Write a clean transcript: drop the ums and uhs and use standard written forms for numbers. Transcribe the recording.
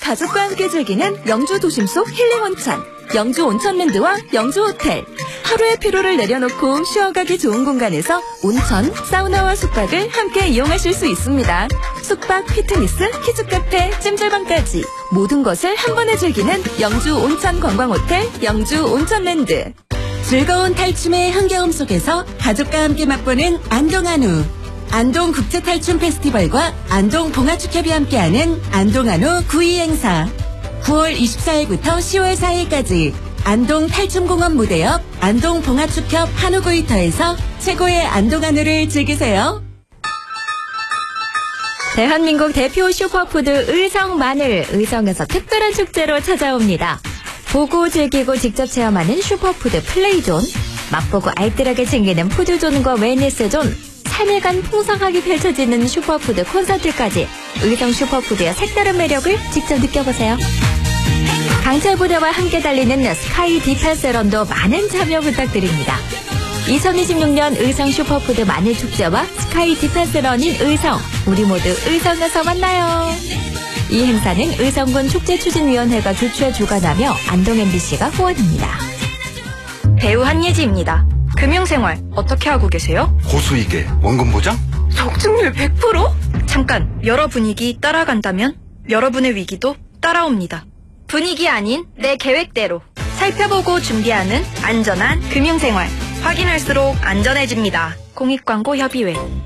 가족과 함께 즐기는 영주 도심 속 힐링 온천, 영주 온천랜드와 영주 호텔. 하루의 피로를 내려놓고 쉬어가기 좋은 공간에서 온천, 사우나와 숙박을 함께 이용하실 수 있습니다. 숙박, 피트니스, 키즈카페, 찜질방까지 모든 것을 한 번에 즐기는 영주 온천 관광호텔, 영주 온천랜드. 즐거운 탈춤의 흥겨움 속에서 가족과 함께 맛보는 안동한우. 안동 국제탈춤 페스티벌과 안동 봉화축협이 함께하는 안동한우 9.2 행사. 9월 24일부터 10월 4일까지 안동 탈춤공원 무대 옆 안동 봉화축협 한우구이터에서 최고의 안동한우를 즐기세요. 대한민국 대표 슈퍼푸드 의성 마늘, 의성에서 특별한 축제로 찾아옵니다. 보고 즐기고 직접 체험하는 슈퍼푸드 플레이존, 맛보고 알뜰하게 챙기는 푸드존과 웰니스존, 3일간 풍성하게 펼쳐지는 슈퍼푸드 콘서트까지 의성 슈퍼푸드의 색다른 매력을 직접 느껴보세요. 강철 부대와 함께 달리는 스카이 디펜스런도 많은 참여 부탁드립니다. 2026년 의성 슈퍼푸드 마늘축제와 스카이 디펜스런인 의성, 우리 모두 의성에서 만나요. 이 행사는 의성군 축제추진위원회가 교추에 주관하며 안동 MBC가 후원입니다. 배우 한예지입니다. 금융생활 어떻게 하고 계세요? 고수익에 원금 보장? 적중률 100%? 잠깐, 여러 분위기 따라간다면 여러분의 위기도 따라옵니다. 분위기 아닌 내 계획대로 살펴보고 준비하는 안전한 금융생활. 확인할수록 안전해집니다. 공익광고협의회.